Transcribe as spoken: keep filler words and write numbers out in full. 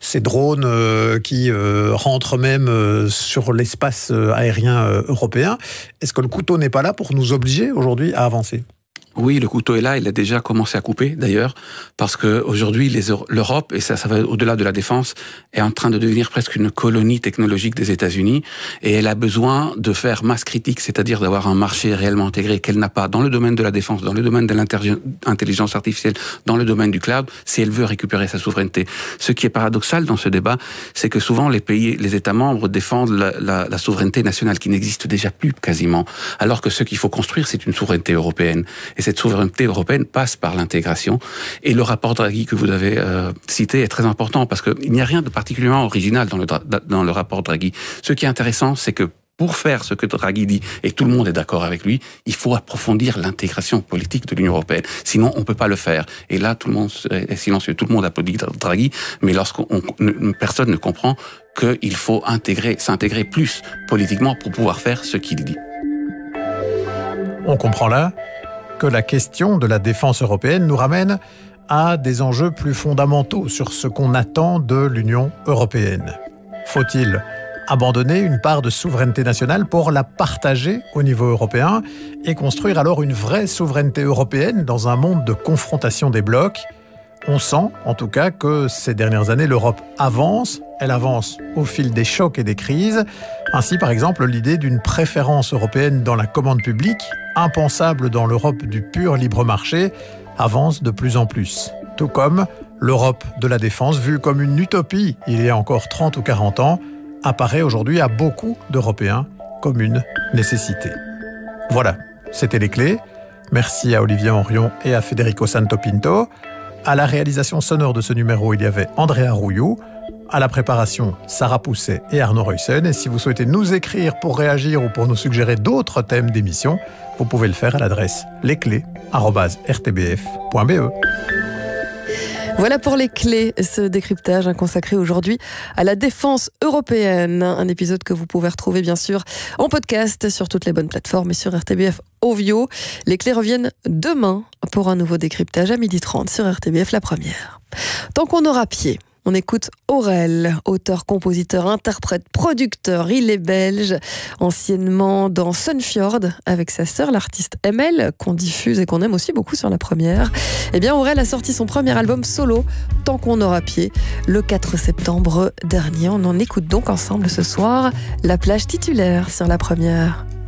ces drones euh, qui euh, rentrent même euh, sur l'espace euh, aérien euh, européen. Est-ce que le couteau n'est pas là pour nous obliger aujourd'hui à avancer ? Oui, le couteau est là, il a déjà commencé à couper d'ailleurs, parce que aujourd'hui les, l'Europe, et ça, ça va au-delà de la défense, est en train de devenir presque une colonie technologique des États-Unis, et elle a besoin de faire masse critique, c'est-à-dire d'avoir un marché réellement intégré qu'elle n'a pas dans le domaine de la défense, dans le domaine de l'intelligence artificielle, dans le domaine du cloud, si elle veut récupérer sa souveraineté. Ce qui est paradoxal dans ce débat, c'est que souvent les pays, les États membres défendent la, la, la souveraineté nationale qui n'existe déjà plus quasiment, alors que ce qu'il faut construire, c'est une souveraineté européenne. Et cette souveraineté européenne passe par l'intégration. Et le rapport Draghi que vous avez euh, cité est très important parce qu'il n'y a rien de particulièrement original dans le, dans le rapport Draghi. Ce qui est intéressant, c'est que pour faire ce que Draghi dit, et tout le monde est d'accord avec lui, il faut approfondir l'intégration politique de l'Union européenne. Sinon, on ne peut pas le faire. Et là, tout le monde est silencieux. Tout le monde applaudit Draghi, mais lorsqu'on personne ne comprend qu'il faut intégrer, s'intégrer plus politiquement pour pouvoir faire ce qu'il dit. On comprend là que la question de la défense européenne nous ramène à des enjeux plus fondamentaux sur ce qu'on attend de l'Union européenne. Faut-il abandonner une part de souveraineté nationale pour la partager au niveau européen et construire alors une vraie souveraineté européenne dans un monde de confrontation des blocs ? On sent, en tout cas, que ces dernières années, l'Europe avance. Elle avance au fil des chocs et des crises. Ainsi, par exemple, l'idée d'une préférence européenne dans la commande publique, impensable dans l'Europe du pur libre marché, avance de plus en plus. Tout comme l'Europe de la défense, vue comme une utopie il y a encore trente ou quarante ans, apparaît aujourd'hui à beaucoup d'Européens comme une nécessité. Voilà, c'était les clés. Merci à Olivier Henrion et à Federico Santopinto. À la réalisation sonore de ce numéro, il y avait Andrea Rouillou. À la préparation, Sarah Pousset et Arnaud Ruyssen. Et si vous souhaitez nous écrire pour réagir ou pour nous suggérer d'autres thèmes d'émission, vous pouvez le faire à l'adresse lesclés arobase r t b f point b e. Voilà pour les clés, ce décryptage consacré aujourd'hui à la défense européenne. Un épisode que vous pouvez retrouver bien sûr en podcast sur toutes les bonnes plateformes et sur R T B F Ovio. Les clés reviennent demain pour un nouveau décryptage à midi trente sur R T B F La Première. Tant qu'on aura pied, on écoute Aurel, auteur, compositeur, interprète, producteur. Il est belge, anciennement dans Sunfjord avec sa sœur, l'artiste M L, qu'on diffuse et qu'on aime aussi beaucoup sur La Première. Eh bien, Aurel a sorti son premier album solo, Tant qu'on aura pied, le quatre septembre dernier. On en écoute donc ensemble ce soir La plage titulaire sur La Première.